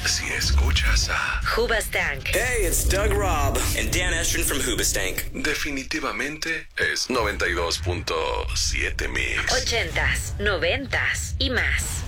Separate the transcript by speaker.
Speaker 1: si escuchas a
Speaker 2: Hoobastank.
Speaker 3: Hey, it's Doug Robb and Dan Estrin from Hoobastank.
Speaker 1: definitivamente es 92.7 Mix.
Speaker 2: 80s, 90s y más.